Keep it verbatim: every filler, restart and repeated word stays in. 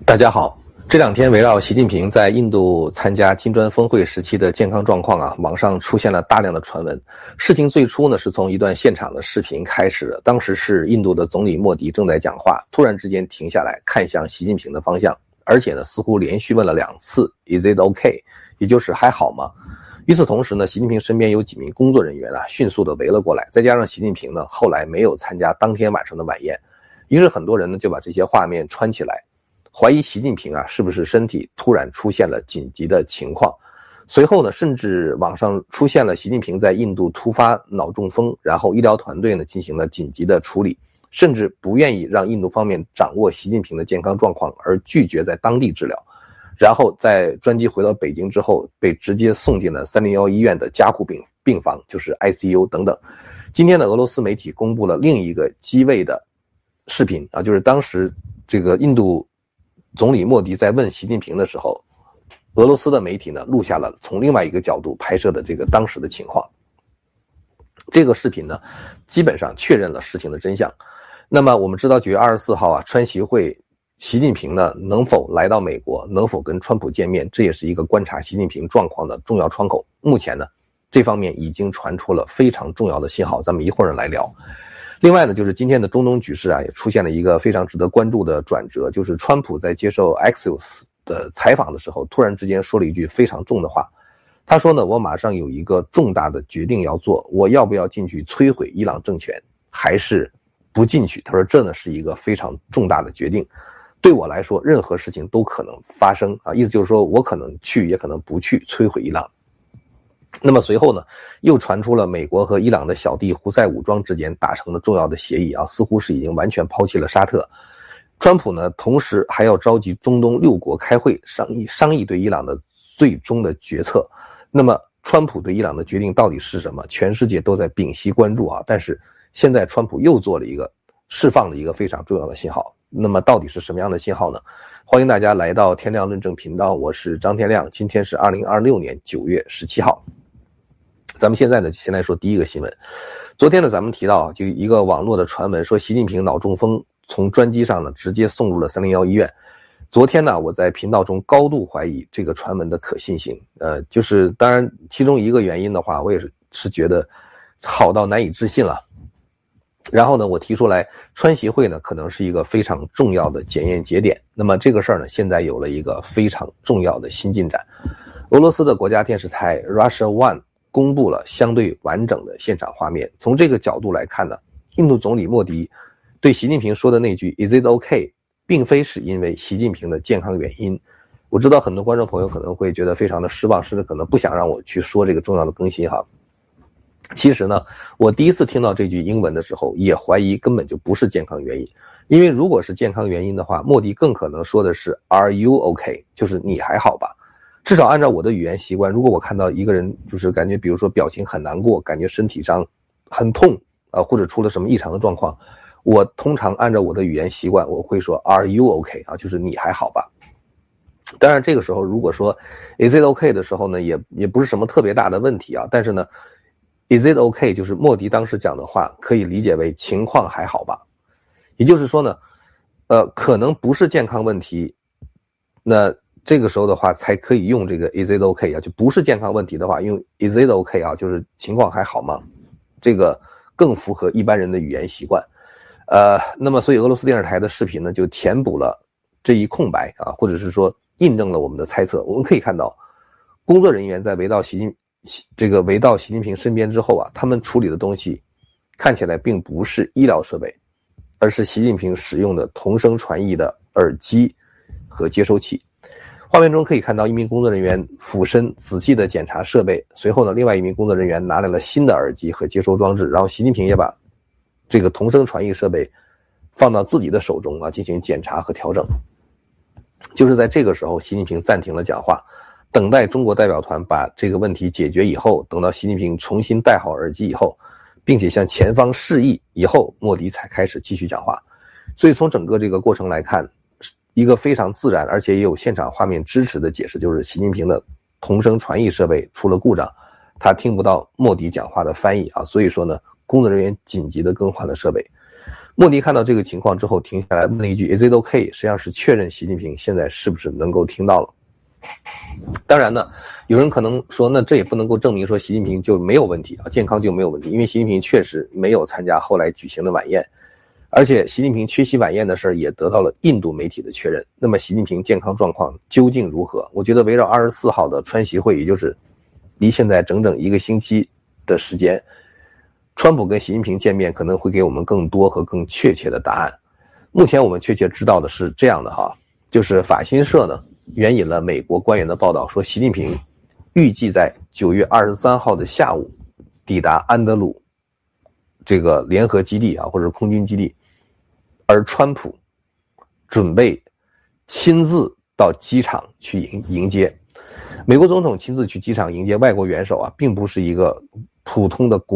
大家好，这两天围绕习近平在印度参加金砖峰会时期的健康状况啊，网上出现了大量的传闻。事情最初呢是从一段现场的视频开始的，当时是印度的总理莫迪正在讲话，突然之间停下来看向习近平的方向，而且呢似乎连续问了两次 Is it okay， 也就是还好吗？与此同时呢，习近平身边有几名工作人员啊迅速的围了过来，再加上习近平呢后来没有参加当天晚上的晚宴，于是很多人呢就把这些画面串起来，怀疑习近平啊是不是身体突然出现了紧急的情况。随后呢，甚至网上出现了习近平在印度突发脑中风，然后医疗团队呢进行了紧急的处理，甚至不愿意让印度方面掌握习近平的健康状况，而拒绝在当地治疗。然后在专机回到北京之后，被直接送进了三零一医院的加护病病房，就是 I C U 等等。今天的俄罗斯媒体公布了另一个机位的视频啊，就是当时这个印度总理莫迪在问习近平的时候，俄罗斯的媒体呢录下了从另外一个角度拍摄的这个当时的情况。这个视频呢基本上确认了事情的真相。那么我们知道九月二十四号啊，川习会习近平呢能否来到美国，能否跟川普见面，这也是一个观察习近平状况的重要窗口。目前呢这方面已经传出了非常重要的信号，咱们一会儿来聊。另外呢，就是今天的中东局势啊，也出现了一个非常值得关注的转折，就是川普在接受 Axios 的采访的时候，突然之间说了一句非常重的话。他说呢，我马上有一个重大的决定要做，我要不要进去摧毁伊朗政权，还是不进去？他说这呢是一个非常重大的决定，对我来说，任何事情都可能发生啊，意思就是说我可能去，也可能不去摧毁伊朗。那么随后呢，又传出了美国和伊朗的小弟胡塞武装之间达成了重要的协议啊，似乎是已经完全抛弃了沙特。川普呢，同时还要召集中东六国开会商议商议对伊朗的最终的决策。那么川普对伊朗的决定到底是什么？全世界都在屏息关注啊。但是现在川普又做了一个释放了一个非常重要的信号。那么到底是什么样的信号呢？欢迎大家来到天亮论证频道，我是张天亮，今天是二零二六年九月十七号。咱们现在呢，先来说第一个新闻。昨天呢，咱们提到就一个网络的传闻，说习近平脑中风从专机上呢直接送入了三零一医院。昨天呢，我在频道中高度怀疑这个传闻的可信性。呃，就是当然其中一个原因的话，我也是是觉得好到难以置信了。然后呢，我提出来，川习会呢可能是一个非常重要的检验节点。那么这个事儿呢，现在有了一个非常重要的新进展。俄罗斯的国家电视台 Russia One公布了相对完整的现场画面。从这个角度来看呢，印度总理莫迪对习近平说的那句 Is it okay， 并非是因为习近平的健康原因。我知道很多观众朋友可能会觉得非常的失望，甚至可能不想让我去说这个重要的更新哈。其实呢，我第一次听到这句英文的时候，也怀疑根本就不是健康原因。因为如果是健康原因的话，莫迪更可能说的是 Are you okay， 就是你还好吧。至少按照我的语言习惯，如果我看到一个人就是感觉比如说表情很难过，感觉身体上很痛啊、呃，或者出了什么异常的状况，我通常按照我的语言习惯，我会说 Are you okay 啊，就是你还好吧。当然这个时候如果说 Is it okay 的时候呢，也也不是什么特别大的问题啊，但是呢 Is it okay 就是莫迪当时讲的话可以理解为情况还好吧。也就是说呢，呃，可能不是健康问题，那这个时候的话才可以用这个 Is it okay 啊，就不是健康问题的话用 Is it okay 啊，就是情况还好吗？这个更符合一般人的语言习惯。呃，那么所以俄罗斯电视台的视频呢就填补了这一空白啊，或者是说印证了我们的猜测。我们可以看到工作人员在围到习近这个围到习近平身边之后啊，他们处理的东西看起来并不是医疗设备，而是习近平使用的同声传译的耳机和接收器。画面中可以看到一名工作人员俯身仔细地检查设备，随后呢，另外一名工作人员拿来了新的耳机和接收装置，然后习近平也把这个同声传译设备放到自己的手中啊，进行检查和调整。就是在这个时候，习近平暂停了讲话，等待中国代表团把这个问题解决以后，等到习近平重新戴好耳机以后，并且向前方示意以后，莫迪才开始继续讲话。所以从整个这个过程来看，一个非常自然而且也有现场画面支持的解释，就是习近平的同声传译设备出了故障，他听不到莫迪讲话的翻译啊，所以说呢，工作人员紧急的更换了设备。 莫迪看到这个情况之后停下来问了一句 Is it okay， 实际上是确认习近平现在是不是能够听到了。当然呢，有人可能说那这也不能够证明说习近平就没有问题啊，健康就没有问题，因为习近平确实没有参加后来举行的晚宴，而且习近平缺席晚宴的事儿也得到了印度媒体的确认。那么习近平健康状况究竟如何？我觉得围绕二十四号的川习会，也就是离现在整整一个星期的时间，川普跟习近平见面可能会给我们更多和更确切的答案。目前我们确切知道的是这样的哈，就是法新社呢援引了美国官员的报道，说习近平预计在九月二十三号的下午抵达安德鲁这个联合基地啊，或者空军基地，而川普准备亲自到机场去迎迎接。美国总统亲自去机场迎接外国元首啊，并不是一个普通的国